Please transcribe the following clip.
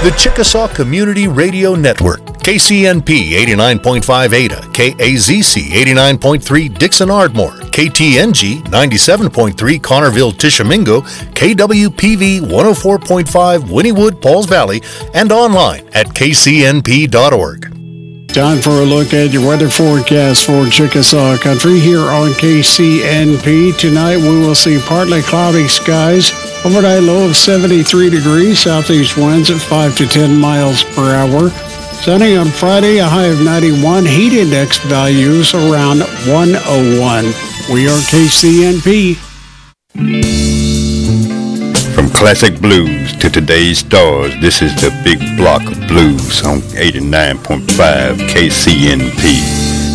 The Chickasaw Community Radio Network, KCNP 89.5 Ada, KAZC 89.3 Dixon Ardmore, KTNG 97.3 Connerville Tishomingo, KWPV 104.5 Wynnewood Pauls Valley, and online at kcnp.org. Time for a look at your weather forecast for Chickasaw Country here on KCNP. Tonight we will see partly cloudy skies, overnight low of 73 degrees, southeast winds at 5 to 10 miles per hour. Sunny on Friday, a high of 91, heat index values around 101. We are KCNP. From classic blues to today's stars, this is the Big Block of Blues on 89.5 KCNP.